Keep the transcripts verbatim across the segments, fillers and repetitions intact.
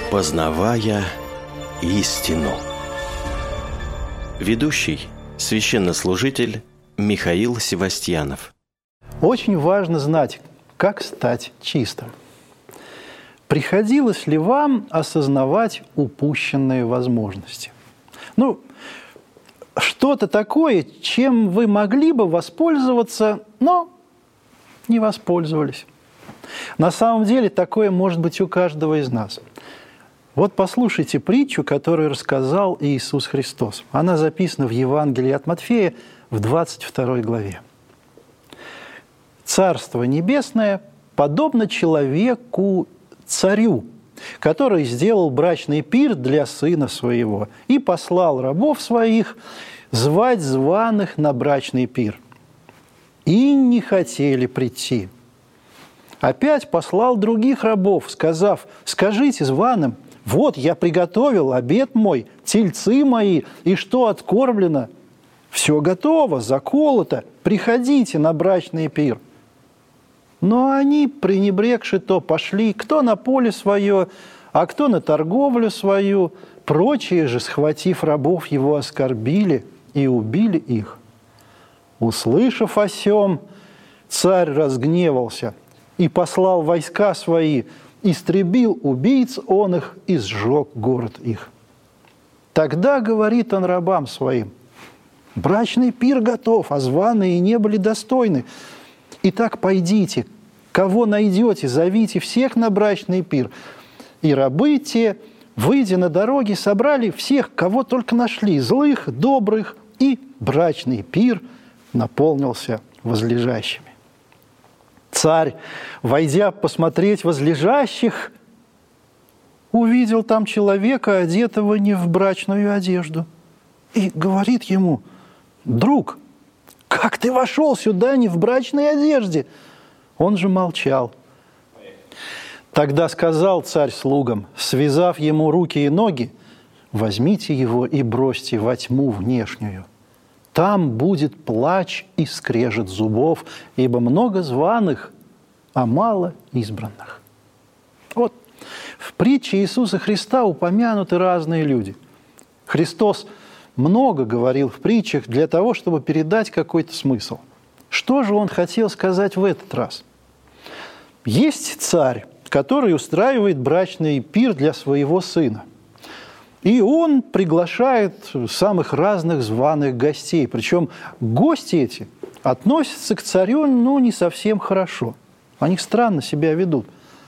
Познавая истину. Ведущий – священнослужитель Михаил Севастьянов. Очень важно знать, как стать чистым. Приходилось ли вам осознавать упущенные возможности? Ну, что-то такое, чем вы могли бы воспользоваться, но не воспользовались. На самом деле такое может быть у каждого из нас. Вот послушайте притчу, которую рассказал Иисус Христос. Она записана в Евангелии от Матфея в двадцать второй главе. «Царство небесное подобно человеку-царю, который сделал брачный пир для сына своего и послал рабов своих звать званых на брачный пир. И не хотели прийти. Опять послал других рабов, сказав: скажите званым, вот я приготовил обед мой, тельцы мои, и что откормлено? Все готово, заколото, приходите на брачный пир. Но они, пренебрегши то, пошли, кто на поле свое, а кто на торговлю свою, прочие же, схватив рабов его, оскорбили и убили их. Услышав о сем, царь разгневался и послал войска свои, истребил убийц он их и сжег город их. Тогда говорит он рабам своим: брачный пир готов, а званые не были достойны. Итак, пойдите, кого найдете, зовите всех на брачный пир. И рабы те, выйдя на дороги, собрали всех, кого только нашли, злых, добрых, и брачный пир наполнился возлежащими. Царь, войдя посмотреть возлежащих, увидел там человека, одетого не в брачную одежду, и говорит ему: друг, как ты вошел сюда не в брачной одежде? Он же молчал. Тогда сказал царь слугам, связав ему руки и ноги: возьмите его и бросьте во тьму внешнюю. Там будет плач и скрежет зубов, ибо много званых, а мало избранных. Вот в притче Иисуса Христа упомянуты разные люди. Христос много говорил в притчах для того, чтобы передать какой-то смысл. Что же он хотел сказать в этот раз? Есть царь, который устраивает брачный пир для своего сына. И он приглашает самых разных званых гостей. Причем гости эти относятся к царю, ну, не совсем хорошо. Они странно себя ведут.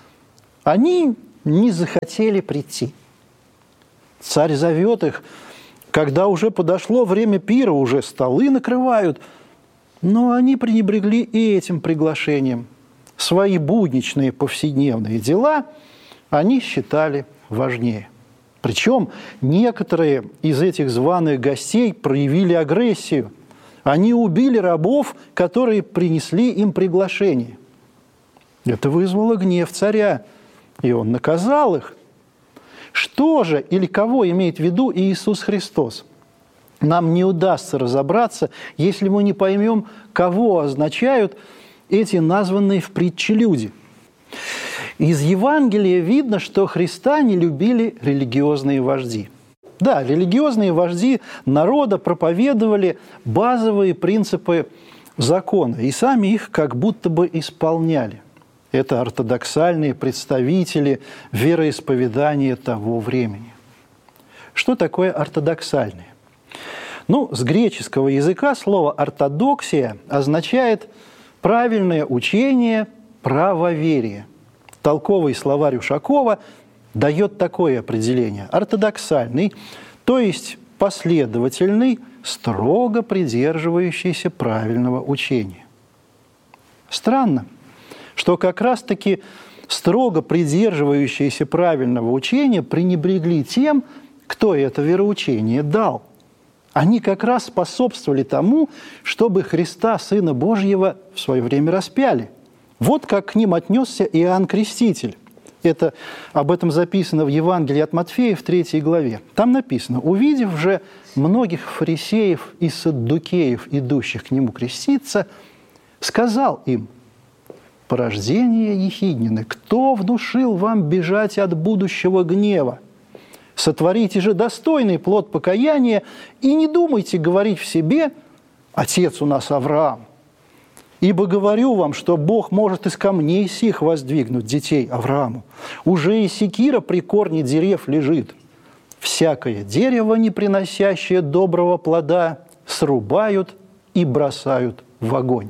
Они не захотели прийти. Царь зовет их, когда уже подошло время пира, уже столы накрывают. Но они пренебрегли и этим приглашением. Свои будничные повседневные дела они считали важнее. Причем некоторые из этих званых гостей проявили агрессию. Они убили рабов, которые принесли им приглашение. Это вызвало гнев царя, и он наказал их. Что же или кого имеет в виду Иисус Христос? Нам не удастся разобраться, если мы не поймем, кого означают эти названные в притче люди. Из Евангелия видно, что Христа не любили религиозные вожди. Да, религиозные вожди народа проповедовали базовые принципы закона, и сами их как будто бы исполняли. Это ортодоксальные представители вероисповедания того времени. Что такое ортодоксальные? Ну, с греческого языка слово «ортодоксия» означает правильное учение, правоверие. Толковый словарь Ушакова дает такое определение: ортодоксальный, то есть последовательный, строго придерживающийся правильного учения. Странно, что как раз-таки строго придерживающиеся правильного учения пренебрегли тем, кто это вероучение дал. Они как раз способствовали тому, чтобы Христа, Сына Божьего, в свое время распяли. Вот как к ним отнесся Иоанн Креститель. Это, об этом записано в Евангелии от Матфея в третьей главе. Там написано: «Увидев же многих фарисеев и саддукеев, идущих к нему креститься, сказал им: порождение Ехиднины, кто внушил вам бежать от будущего гнева? Сотворите же достойный плод покаяния и не думайте говорить в себе: отец у нас Авраам. Ибо говорю вам, что Бог может из камней сих воздвигнуть детей Аврааму. Уже и секира при корне дерев лежит. Всякое дерево, не приносящее доброго плода, срубают и бросают в огонь.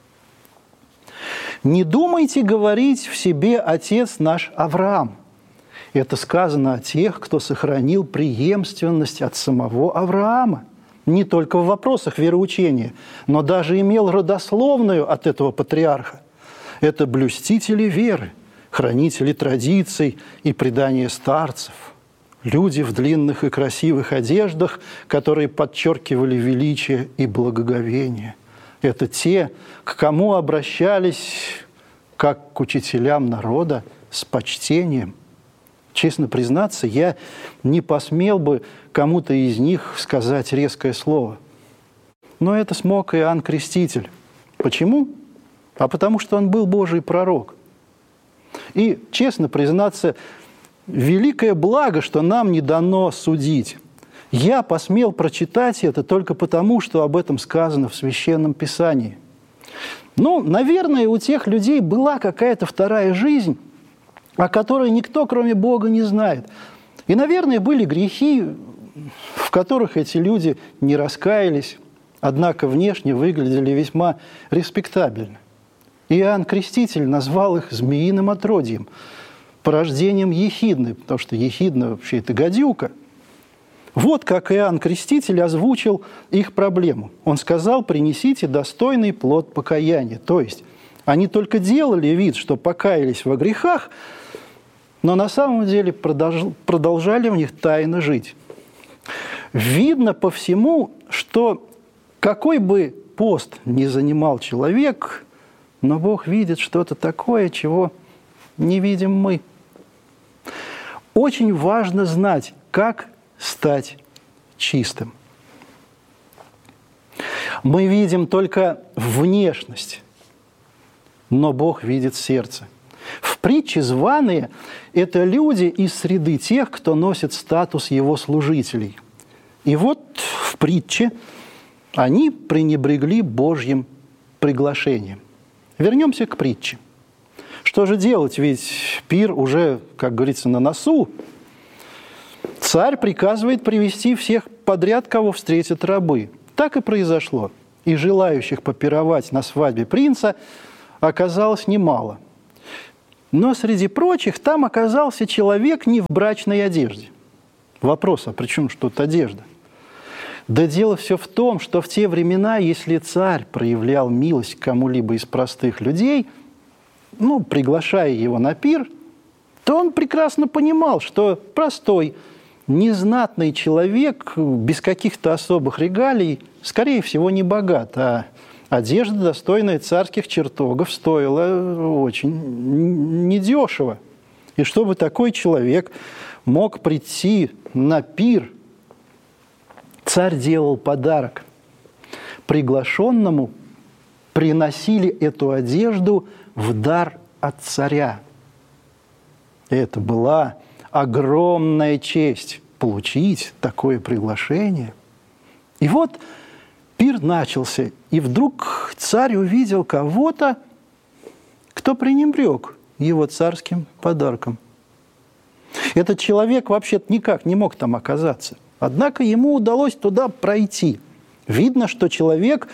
Не думайте говорить в себе отец наш Авраам. Это сказано о тех, кто сохранил преемственность от самого Авраама. Не только в вопросах вероучения, но даже имел родословную от этого патриарха. Это блюстители веры, хранители традиций и предания старцев. Люди в длинных и красивых одеждах, которые подчеркивали величие и благоговение. Это те, к кому обращались как к учителям народа с почтением. Честно признаться, я не посмел бы кому-то из них сказать резкое слово. Но это смог Иоанн Креститель. Почему? А потому что он был Божий пророк. И, честно признаться, великое благо, что нам не дано судить. Я посмел прочитать это только потому, что об этом сказано в Священном Писании. Ну, наверное, у тех людей была какая-то вторая жизнь, о которой никто, кроме Бога, не знает. И, наверное, были грехи, в которых эти люди не раскаялись, однако внешне выглядели весьма респектабельно. Иоанн Креститель назвал их змеиным отродьем, порождением Ехидны, потому что Ехидна вообще это гадюка. Вот как Иоанн Креститель озвучил их проблему. Он сказал: принесите достойный плод покаяния. То есть они только делали вид, что покаялись во грехах, но на самом деле продолжали в них тайно жить. Видно по всему, что какой бы пост ни занимал человек, но Бог видит что-то такое, чего не видим мы. Очень важно знать, как стать чистым. Мы видим только внешность, но Бог видит сердце. В притче званые – это люди из среды тех, кто носит статус его служителей. И вот в притче они пренебрегли Божьим приглашением. Вернемся к притче. Что же делать? Ведь пир уже, как говорится, на носу. Царь приказывает привести всех подряд, кого встретят рабы. Так и произошло. И желающих попировать на свадьбе принца оказалось немало. Но среди прочих там оказался человек не в брачной одежде. Вопрос: а при чем ж тут одежда? Да дело все в том, что в те времена, если царь проявлял милость к кому-либо из простых людей, ну, приглашая его на пир, то он прекрасно понимал, что простой, незнатный человек без каких-то особых регалий, скорее всего, не богат, а одежда, достойная царских чертогов, стоила очень недешево. И чтобы такой человек мог прийти на пир, царь делал подарок. Приглашенному приносили эту одежду в дар от царя. Это была огромная честь получить такое приглашение. И вот пир начался, и вдруг царь увидел кого-то, кто пренебрег его царским подарком. Этот человек вообще-то никак не мог там оказаться. Однако ему удалось туда пройти. Видно, что человек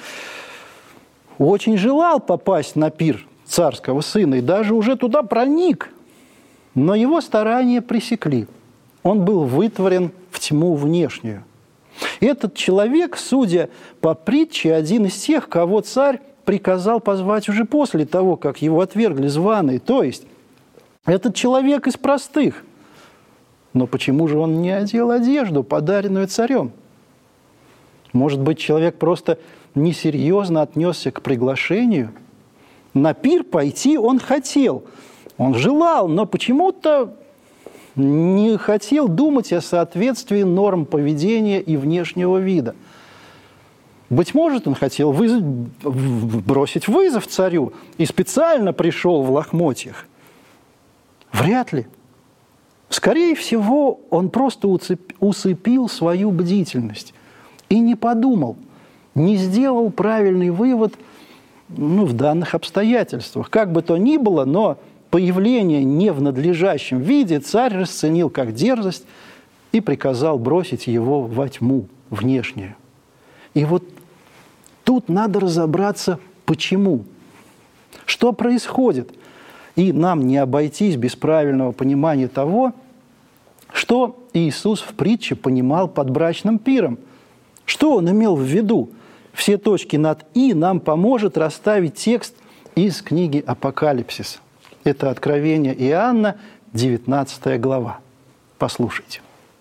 очень желал попасть на пир царского сына и даже уже туда проник. Но его старания пресекли. Он был вытворен в тьму внешнюю. Этот человек, судя по притче, один из тех, кого царь приказал позвать уже после того, как его отвергли званые. То есть этот человек из простых. Но почему же он не одел одежду, подаренную царем? Может быть, человек просто несерьезно отнесся к приглашению? На пир пойти он хотел, он желал, но почему-то не хотел думать о соответствии норм поведения и внешнего вида. Быть может, он хотел выз... бросить вызов царю и специально пришел в лохмотьях. Вряд ли. Скорее всего, он просто уцеп... усыпил свою бдительность и не подумал, не сделал правильный вывод, ну, в данных обстоятельствах. Как бы то ни было, но появление не в надлежащем виде царь расценил как дерзость и приказал бросить его во тьму внешнюю. И вот тут надо разобраться, почему. Что происходит? И нам не обойтись без правильного понимания того, что Иисус в притче понимал под брачным пиром. Что он имел в виду? Все точки над «и» нам поможет расставить текст из книги «Апокалипсис». Это Откровение Иоанна, девятнадцатая глава. Послушайте.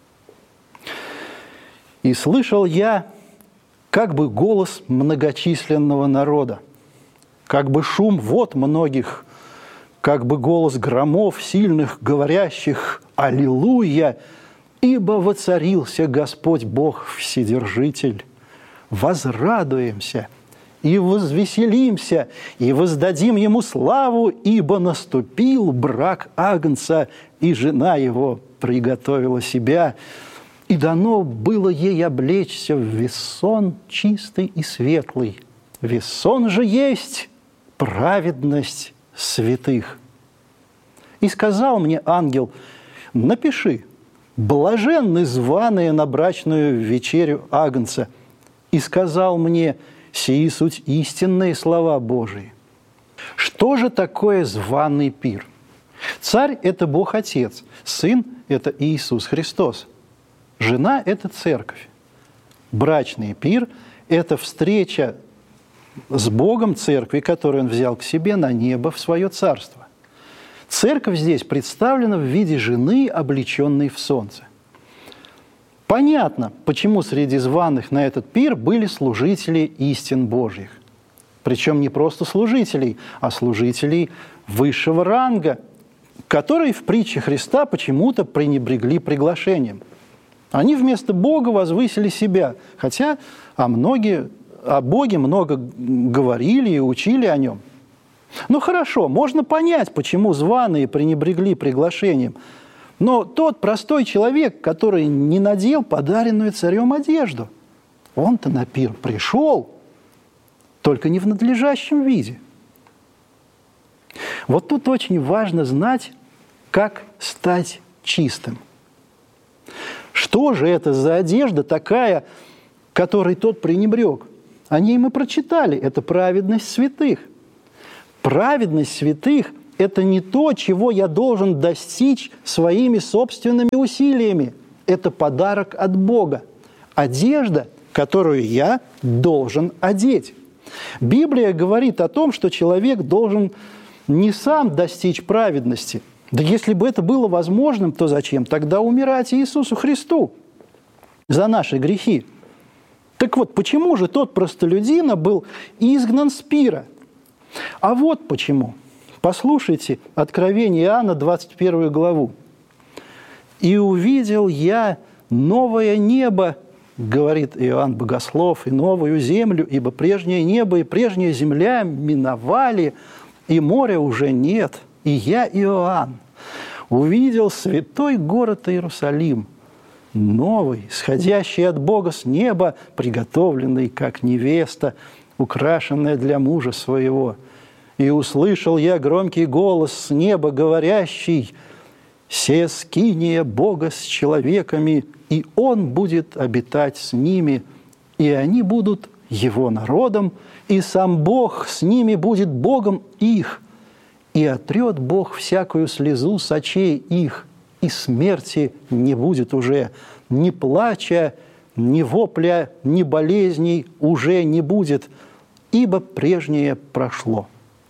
«И слышал я как бы голос многочисленного народа, как бы шум вод многих, как бы голос громов сильных, говорящих «Аллилуйя! Ибо воцарился Господь Бог Вседержитель. Возрадуемся и возвеселимся, и воздадим Ему славу, ибо наступил брак Агнца, и жена Его приготовила себя, и дано было ей облечься в вессон чистый и светлый. Вессон же есть праведность святых. И сказал мне ангел: напиши, блаженны званые на брачную вечерю Агнца. И сказал мне: сии суть истинные слова Божии. Что же такое званый пир? Царь – это Бог Отец, Сын – это Иисус Христос, жена – это Церковь. Брачный пир – это встреча с Богом Церкви, которую Он взял к себе на небо в свое царство. Церковь здесь представлена в виде жены, облеченной в солнце. Понятно, почему среди званых на этот пир были служители истин Божьих. Причем не просто служителей, а служителей высшего ранга, которые в притче Христа почему-то пренебрегли приглашением. Они вместо Бога возвысили себя, хотя о, многие, о Боге много говорили и учили о Нем. Ну хорошо, можно понять, почему званые пренебрегли приглашением. Но тот простой человек, который не надел подаренную царем одежду, он-то на пир пришел, только не в надлежащем виде. Вот тут очень важно знать, как стать чистым. Что же это за одежда такая, которой тот пренебрег? О ней мы прочитали. Это праведность святых. Праведность святых – это не то, чего я должен достичь своими собственными усилиями. Это подарок от Бога. Одежда, которую я должен одеть. Библия говорит о том, что человек должен не сам достичь праведности. Да если бы это было возможным, то зачем тогда умирать Иисусу Христу за наши грехи? Так вот, почему же тот простолюдина был изгнан с пира? А вот почему. Послушайте Откровение Иоанна, двадцать первую главу. «И увидел я новое небо, — говорит Иоанн Богослов, — и новую землю, ибо прежнее небо и прежняя земля миновали, и моря уже нет. И я, Иоанн, увидел святой город Иерусалим, новый, сходящий от Бога с неба, приготовленный, как невеста, украшенная для мужа своего. И услышал я громкий голос с неба, говорящий: «Се скиния Бога с человеками, и Он будет обитать с ними, и они будут Его народом, и сам Бог с ними будет Богом их, и отрет Бог всякую слезу с очей их, и смерти не будет уже, ни плача, ни вопля, ни болезней уже не будет, ибо прежнее прошло.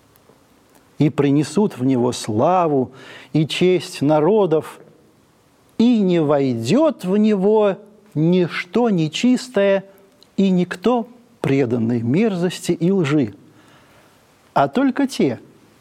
И принесут в него славу и честь народов, и не войдет в него ничто нечистое и никто преданный мерзости и лжи, а только те,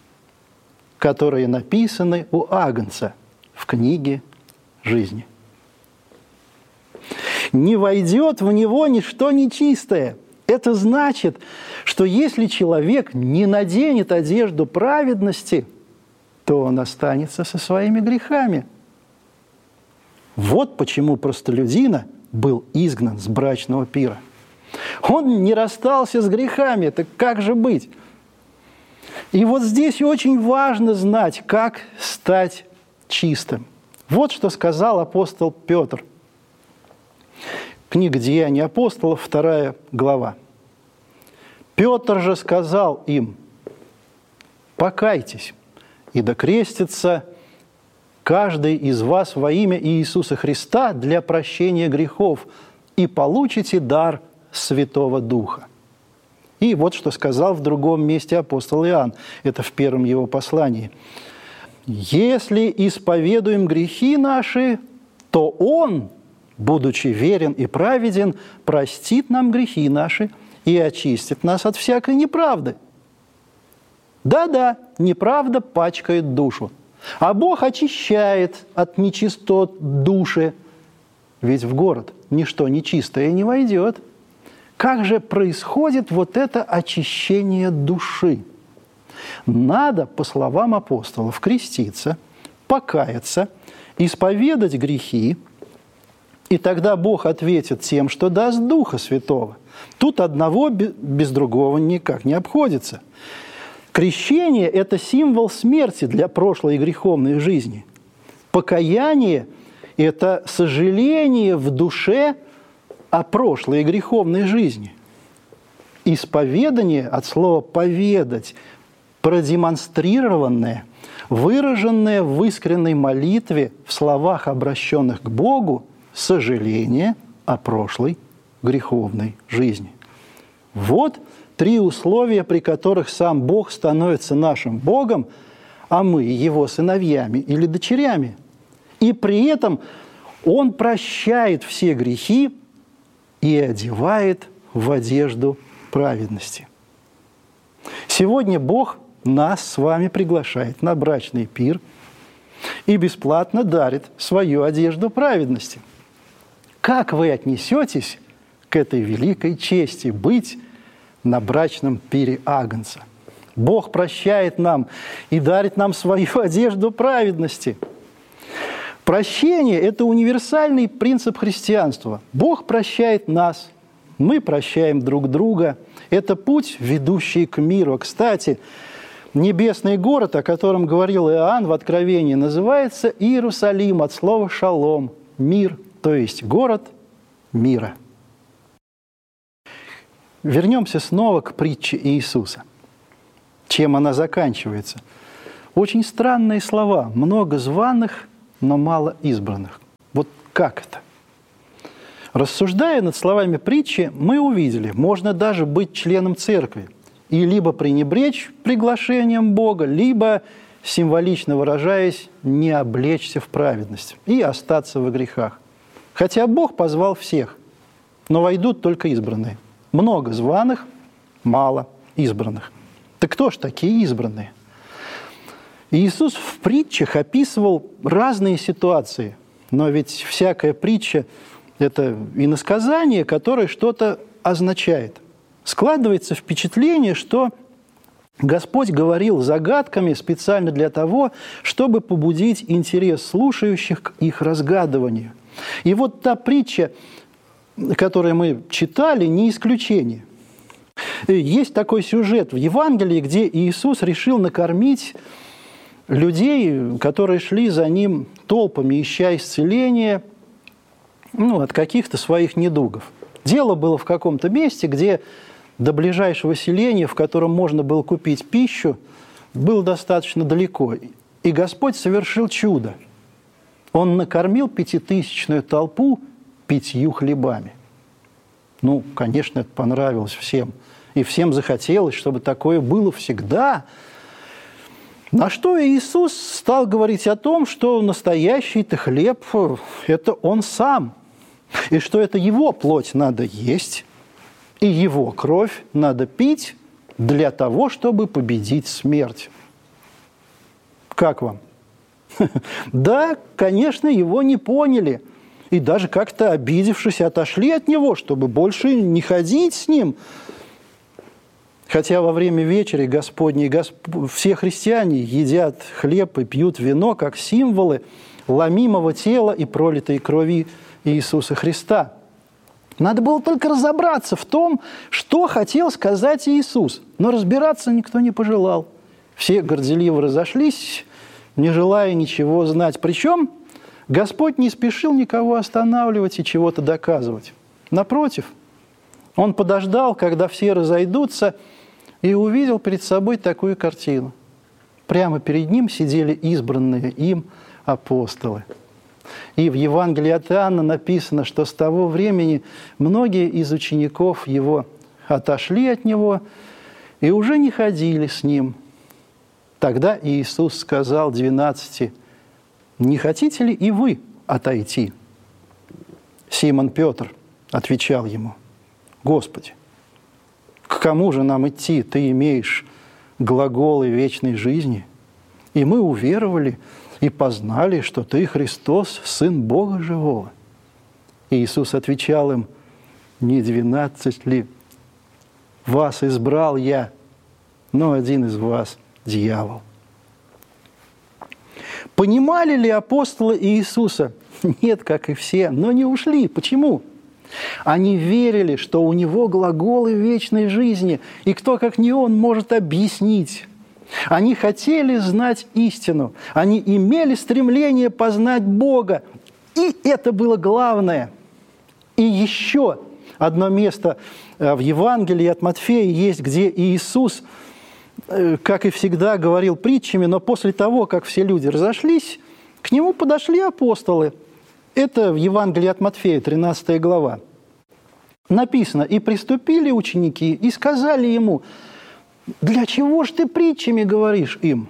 которые написаны у Агнца в книге жизни. Не войдет в него ничто нечистое. Это значит, что если человек не наденет одежду праведности, то он останется со своими грехами. Вот почему простолюдина был изгнан с брачного пира. Он не расстался с грехами, так как же быть? И вот здесь очень важно знать, как стать чистым. Вот что сказал апостол Петр. Книга «Деяния апостолов», вторая глава. «Петр же сказал им: покайтесь, и докрестится каждый из вас во имя Иисуса Христа для прощения грехов, и получите дар Святого Духа». И вот что сказал в другом месте апостол Иоанн, это в первом его послании. «Если исповедуем грехи наши, то Он, будучи верен и праведен, простит нам грехи наши и очистит нас от всякой неправды». Да-да, неправда пачкает душу, а Бог очищает от нечистот души, ведь в город ничто нечистое не войдет. Как же происходит вот это очищение души? Надо, по словам апостолов, креститься, покаяться, исповедать грехи, и тогда Бог ответит тем, что даст Духа Святого. Тут одного без другого никак не обходится. Крещение – это символ смерти для прошлой греховной жизни. Покаяние – это сожаление в душе о прошлой греховной жизни. Исповедание от слова «поведать», продемонстрированное, выраженное в искренней молитве в словах, обращенных к Богу, сожаление о прошлой греховной жизни. Вот три условия, при которых сам Бог становится нашим Богом, а мы Его сыновьями или дочерями. И при этом Он прощает все грехи и одевает в одежду праведности. Сегодня Бог нас с вами приглашает на брачный пир и бесплатно дарит свою одежду праведности. Как вы отнесетесь к этой великой чести быть на брачном пире Агнца? Бог прощает нам и дарит нам свою одежду праведности. Прощение – это универсальный принцип христианства. Бог прощает нас, мы прощаем друг друга. Это путь, ведущий к миру. Кстати, небесный город, о котором говорил Иоанн в Откровении, называется Иерусалим от слова «шалом» – мир, то есть город мира. Вернемся снова к притче Иисуса. Чем она заканчивается? Очень странные слова. Много званых, но мало избранных. Вот как это? Рассуждая над словами притчи, мы увидели, можно даже быть членом церкви и либо пренебречь приглашением Бога, либо, символично выражаясь, не облечься в праведность и остаться во грехах. Хотя Бог позвал всех, но войдут только избранные. Много званых, мало избранных. Так кто ж такие избранные? Иисус в притчах описывал разные ситуации, но ведь всякая притча – это иносказание, которое что-то означает. Складывается впечатление, что Господь говорил загадками специально для того, чтобы побудить интерес слушающих к их разгадыванию. И вот та притча, которую мы читали, не исключение. Есть такой сюжет в Евангелии, где Иисус решил накормить людей, которые шли за Ним толпами, ища исцеления, ну, от каких-то своих недугов. Дело было в каком-то месте, где до ближайшего селения, в котором можно было купить пищу, было достаточно далеко. И Господь совершил чудо. Он накормил пятитысячную толпу пятью хлебами. Ну, конечно, это понравилось всем. И всем захотелось, чтобы такое было всегда. На что Иисус стал говорить о том, что настоящий-то хлеб – это Он Сам. И что это Его плоть надо есть, и Его кровь надо пить для того, чтобы победить смерть. Как вам? Да, конечно, Его не поняли. и даже как-то обидевшись, отошли от него, чтобы больше не ходить с ним. Хотя во время вечери Господней Госп... все христиане едят хлеб и пьют вино, как символы ломимого тела и пролитой крови Иисуса Христа. Надо было только разобраться в том, что хотел сказать Иисус. Но разбираться никто не пожелал. Все горделиво разошлись, не желая ничего знать. Причем Господь не спешил никого останавливать и чего-то доказывать. Напротив, Он подождал, когда все разойдутся, и увидел перед собой такую картину. Прямо перед Ним сидели избранные им апостолы. И в Евангелии от Иоанна написано, что с того времени многие из учеников Его отошли от Него и уже не ходили с Ним. Тогда Иисус сказал двенадцати: «Не хотите ли и вы отойти?» Симон Петр отвечал Ему: «Господи, к кому же нам идти? Ты имеешь глаголы вечной жизни, и мы уверовали и познали, что Ты, Христос, Сын Бога Живого». И Иисус отвечал им: «Не двенадцать ли вас избрал Я, но один из вас – дьявол». Понимали ли апостолы Иисуса? Нет, как и все, но не ушли. Почему? Они верили, что у Него глаголы вечной жизни, и кто, как не Он, может объяснить. Они хотели знать истину, они имели стремление познать Бога, и это было главное. И еще одно место в Евангелии от Матфея есть, где Иисус, как и всегда, говорил притчами, но после того, как все люди разошлись, к Нему подошли апостолы. Это в Евангелии от Матфея, тринадцатая глава. Написано: «И приступили ученики, и сказали Ему: для чего ж ты притчами говоришь им?»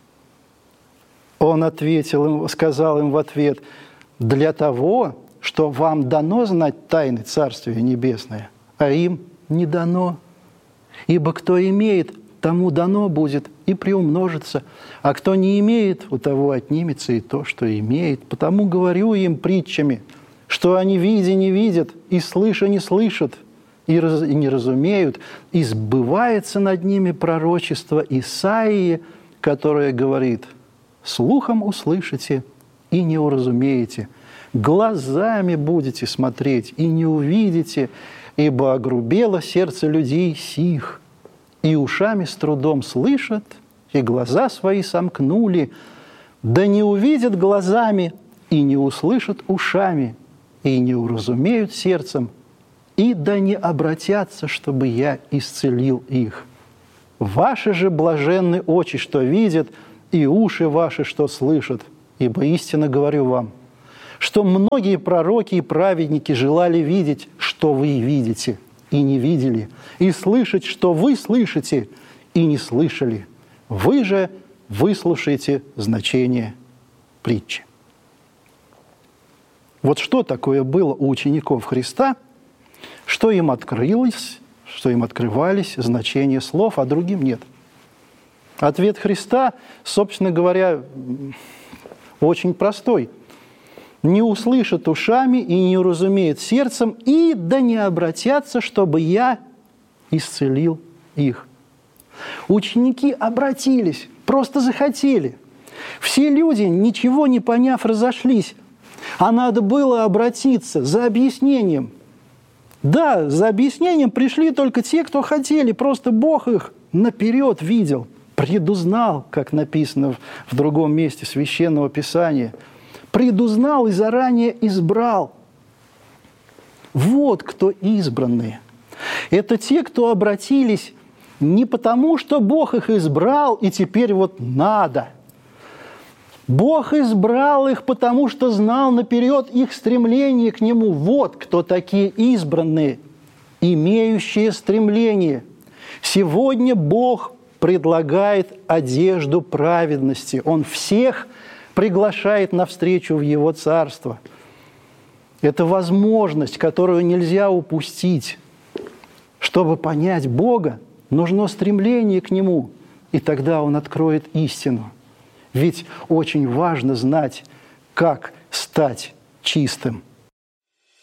Он ответил им, сказал им в ответ: «Для того, что вам дано знать тайны Царствия Небесное, а им не дано. Ибо кто имеет, тому дано будет и приумножится, а кто не имеет, у того отнимется и то, что имеет. Потому говорю им притчами, что они, видя, не видят, и слыша, не слышат, и, раз, и не разумеют, и сбывается над ними пророчество Исаии, которое говорит: слухом услышите и не уразумеете, глазами будете смотреть и не увидите, ибо огрубело сердце людей сих, и ушами с трудом слышат, и глаза свои сомкнули, да не увидят глазами, и не услышат ушами, и не уразумеют сердцем, и да не обратятся, чтобы я исцелил их. Ваши же блаженны очи, что видят, и уши ваши, что слышат. Ибо истинно говорю вам, что многие пророки и праведники желали видеть, что вы видите, и не видели, и слышать, что вы слышите, и не слышали. Вы же выслушаете значение притчи». Вот что такое было у учеников Христа, что им открылось, что им открывались значения слов, а другим нет. Ответ Христа, собственно говоря, очень простой. «Не услышат ушами и не уразумеют сердцем, и да не обратятся, чтобы я исцелил их». Ученики обратились, просто захотели. Все люди, ничего не поняв, разошлись. А надо было обратиться за объяснением. Да, за объяснением пришли только те, кто хотели, просто Бог их наперед видел, предузнал, как написано в другом месте Священного Писания. Предузнал и заранее избрал. Вот кто избранные. Это те, кто обратились не потому, что Бог их избрал, и теперь вот надо. Бог избрал их, потому что знал наперед их стремление к Нему. Вот кто такие избранные, имеющие стремление. Сегодня Бог предлагает одежду праведности. Он всех приглашает навстречу в Его Царство. Это возможность, которую нельзя упустить. Чтобы понять Бога, нужно стремление к Нему, и тогда Он откроет истину. Ведь очень важно знать, как стать чистым.